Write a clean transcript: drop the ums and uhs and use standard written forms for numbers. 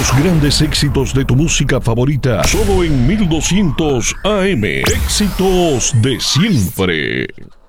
Los grandes éxitos de tu música favorita, solo en 1200 AM. Éxitos de siempre.